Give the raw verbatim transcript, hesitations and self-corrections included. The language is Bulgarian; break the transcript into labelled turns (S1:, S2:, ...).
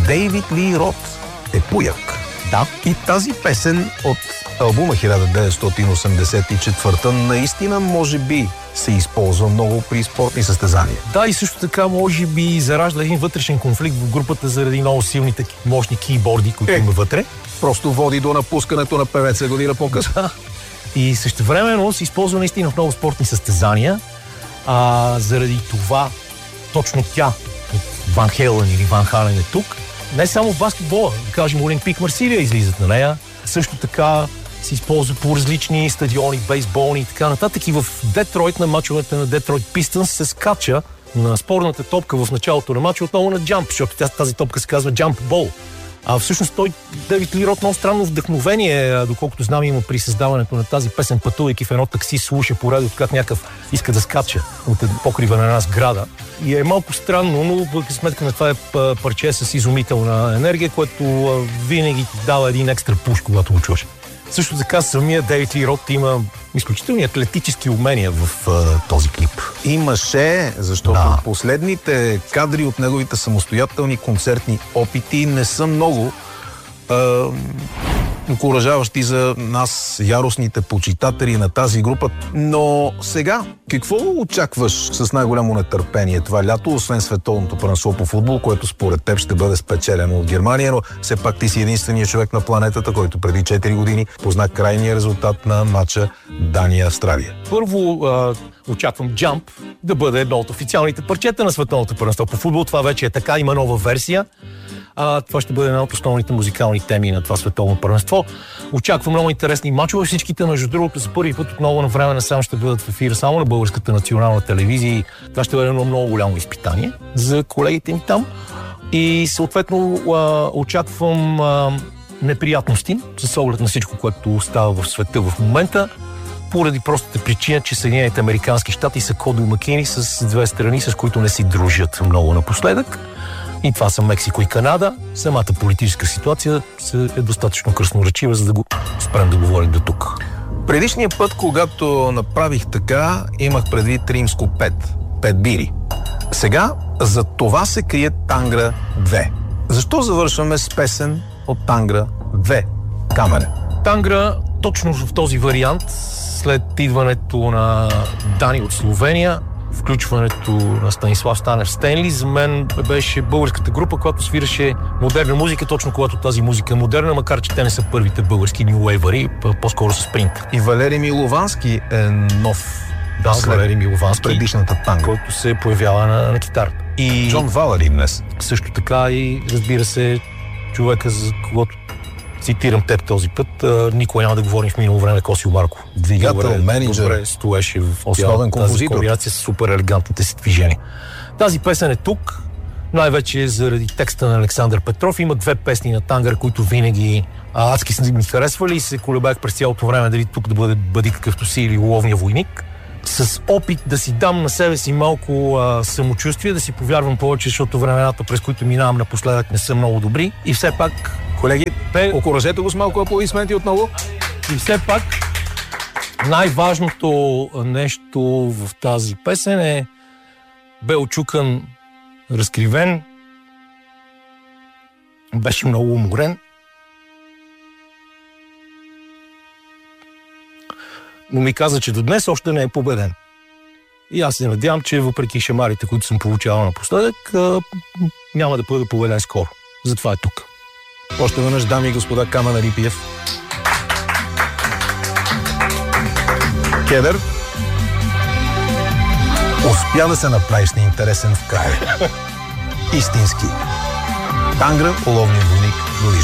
S1: Дейвид Ли Рот е пуяк.
S2: Да.
S1: И тази песен от албума хиляда деветстотин осемдесет и четвърта наистина може би се използва много при спортни състезания.
S2: Да, и също така може би заражда един вътрешен конфликт в групата заради много силните мощни кейборди, които е, има вътре.
S1: Просто води до напускането на певеца година по-късно.
S2: Да. И същевременно се използва наистина в много спортни състезания. А, заради това точно тя, Ван Хелен или Ван Хален е тук. Не само в баскетбола, да кажем Олимпик Марсилия излизат на нея. Също така се използва по различни стадиони, бейсболни и така нататък. И в Детройт, на мачовете на Детройт Пистънс, се скача на спорната топка в началото на мача отново на джамп, защото тази топка се казва джамп бол. А всъщност той, Дейвид Ли Рот, много странно вдъхновение, доколкото знам, има при създаването на тази песен, пътувайки в едно такси, слуша по радиото как някакъв иска да скача от покрива на една сграда. И е малко странно, но във сметка на това е парче с изумителна енергия, което винаги ти дава един екстра пуш, когато го чуеш. Също така самия Дейвид Ли Рот има изключителни атлетически умения в uh, този клип.
S1: Имаше, защото
S2: да.
S1: Последните кадри от неговите самостоятелни концертни опити не са много uh, окуражаващи за нас, яростните почитатели на тази група. Но сега, какво очакваш с най-голямо нетърпение това лято, освен световното първенство по футбол, което според теб ще бъде спечелено от Германия, но все пак ти си единственият човек на планетата, който преди четири години позна крайния резултат на матча Дания-Австралия.
S2: Първо а, очаквам Jump да бъде едно от официалните парчета на световното първенство по футбол. Това вече е така, има нова версия. А, това ще бъде една от основните музикални теми на това световно първенство. Очаквам много интересни мачове. Всичките, между другото, за първи път отново на време на само ще бъдат в ефира само на Българската национална телевизия. Това ще бъде едно много голямо изпитание за колегите ни там. И съответно а, очаквам а, неприятности с оглед на всичко, което става в света в момента, поради простата причина, че Съединените американски щати са кодомакини с две страни, с които не си дружат много напоследък. И това са Мексико и Канада. Самата политическа ситуация е достатъчно красноречива, за да го спрем да говорим до тук.
S1: Предишния път, когато направих така, имах предвид римско пет. Пет бири. Сега за това се крие Тангра две. Защо завършваме с песен от Тангра две? Камере.
S2: Тангра, точно в този вариант, след идването на Дани от Словения, включването на Станислав Станев Стенли, за мен беше българската група, която свираше модерна музика, точно когато тази музика е модерна, макар че те не са първите български нюуейвъри, по-скоро са спринт.
S1: И Валери Миловански е нов.
S2: Да, Валери Миловански,
S1: предишната Тангра,
S2: който се появява на, на китарата.
S1: И Джон Валери днес.
S2: Също така и, разбира се, човека, за когото цитирам теб този път, никога няма да говорим в минало време, Косио Марко.
S1: Двигател, менеджер,
S2: добре стоеше в
S1: основен композитор.
S2: Тази комбинация с супер елегантните си движения. Тази песен е тук, най-вече заради текста на Александър Петров. Има две песни на Тангър, които винаги а, адски са ми харесвали и се колебаях през цялото време дали тук да бъде Бъди какъвто си или Ловния войник. С опит да си дам на себе си малко а, самочувствие, да си повярвам повече, защото времената, през които минавам напоследък, не са много добри. И все пак,
S1: колеги, пе, окуражете го с малко аплодисменти отново.
S2: И все пак, най-важното нещо в тази песен е бе очукан, разкривен, беше много уморен. Но ми каза, че до днес още не е победен. И аз се надявам, че въпреки шамарите, които съм получавал напоследък, няма да бъде победен скоро. Затова е тук.
S1: Още веднъж, дами и господа, Камен Арипиев. Кедър, успя да се направиш неинтересен в края. Истински. Тангра, Ловния войник.